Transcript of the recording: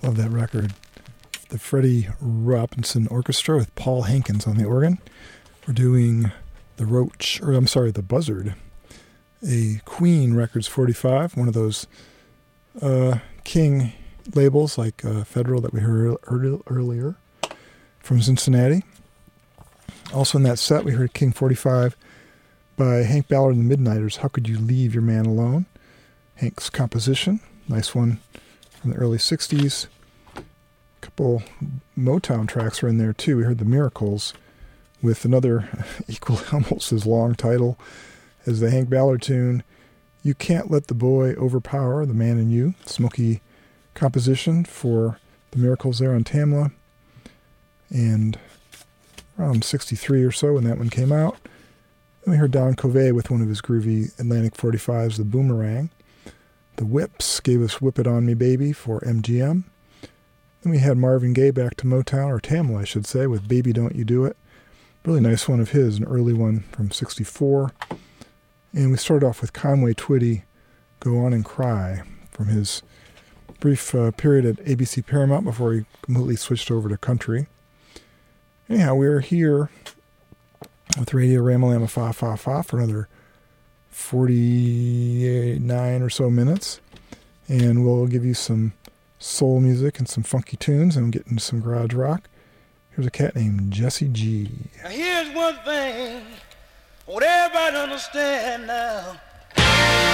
Love that record. The Freddie Robinson Orchestra with Paul Hankins on the organ. We're doing the Buzzard, a Queen Records 45, one of those King labels like Federal that we heard earlier from Cincinnati. Also in that set, we heard King 45 by Hank Ballard and the Midnighters, How Could You Leave Your Man Alone? Hank's composition, nice one from the early 60s. A couple Motown tracks are in there too. We heard The Miracles with another equal almost as long title as the Hank Ballard tune, You Can't Let the Boy Overpower the Man in You. Smoky composition for The Miracles there on Tamla. And around 63 or so when that one came out. Then we heard Don Covey with one of his groovy Atlantic 45s, the Boomerang. The Whips gave us Whip It On Me Baby for MGM. Then we had Marvin Gaye back to Motown, or Tamla I should say, with Baby Don't You Do It. Really nice one of his, an early one from 64. And we started off with Conway Twitty, Go On and Cry, from his brief period at ABC Paramount before he completely switched over to country. Anyhow, we're here with Radio Ramalama Fa Fa Fa for another 49 or so minutes. And we'll give you some soul music and some funky tunes and get into some garage rock. Here's a cat named Jesse G. Now here's one thing I want everybody to understand now.